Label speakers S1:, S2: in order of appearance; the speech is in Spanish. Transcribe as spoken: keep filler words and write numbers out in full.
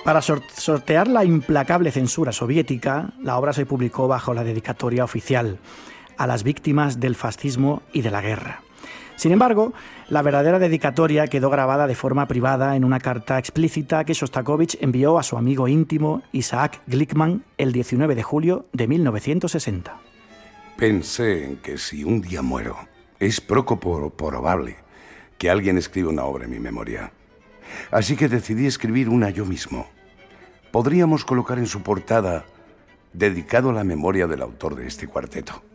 S1: Para sor- sortear la implacable censura soviética, la obra se publicó bajo la dedicatoria oficial a las víctimas del fascismo y de la guerra. Sin embargo, la verdadera dedicatoria quedó grabada de forma privada en una carta explícita que Shostakóvich envió a su amigo íntimo Isaac Glickman el diecinueve de julio de mil novecientos sesenta.
S2: Pensé en que si un día muero, es poco probable que alguien escriba una obra en mi memoria. Así que decidí escribir una yo mismo. Podríamos colocar en su portada, dedicado a la memoria del autor de este cuarteto.